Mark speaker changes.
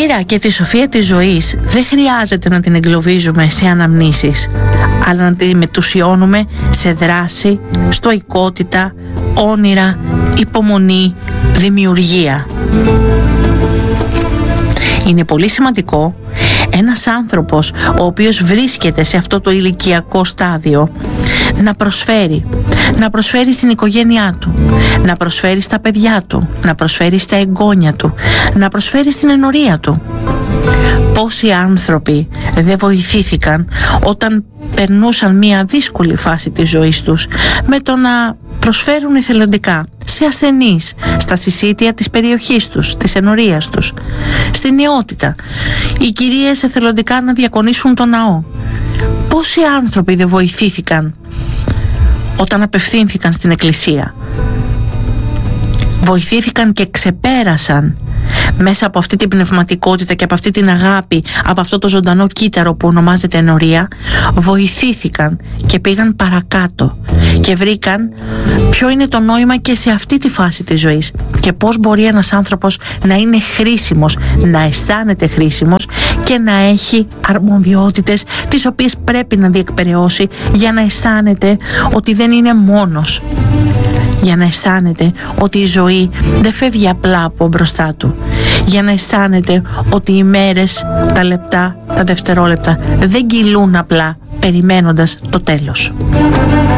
Speaker 1: πείρα και τη σοφία της ζωής δεν χρειάζεται να την εγκλωβίζουμε σε αναμνήσεις, αλλά να την μετουσιώνουμε σε δράση, στοικότητα, όνειρα, υπομονή, δημιουργία. Είναι πολύ σημαντικό ένας άνθρωπος ο οποίος βρίσκεται σε αυτό το ηλικιακό στάδιο να προσφέρει στην οικογένειά του, να προσφέρει στα παιδιά του, να προσφέρει στα εγγόνια του, να προσφέρει στην ενορία του. Πόσοι άνθρωποι δεν βοηθήθηκαν όταν περνούσαν μια δύσκολη φάση της ζωής τους με το να προσφέρουν εθελοντικά σε ασθενείς, στα συσίτια της περιοχής τους, της ενορίας τους, στην νεότητα, οι κυρίες εθελοντικά να διακονήσουν τον ναό. Πόσοι άνθρωποι δεν βοηθήθηκαν όταν απευθύνθηκαν στην εκκλησία, βοηθήθηκαν και ξεπέρασαν μέσα από αυτή την πνευματικότητα και από αυτή την αγάπη, από αυτό το ζωντανό κύτταρο που ονομάζεται ενορία, βοηθήθηκαν και πήγαν παρακάτω και βρήκαν ποιο είναι το νόημα και σε αυτή τη φάση της ζωής και πώς μπορεί ένας άνθρωπος να είναι χρήσιμος, να αισθάνεται χρήσιμος και να έχει αρμοδιότητες τις οποίες πρέπει να διεκπεραιώσει για να αισθάνεται ότι δεν είναι μόνος, για να αισθάνεται ότι η ζωή δεν φεύγει απλά από μπροστά του, για να αισθάνεται ότι οι μέρες, τα λεπτά, τα δευτερόλεπτα δεν κυλούν απλά περιμένοντας το τέλος.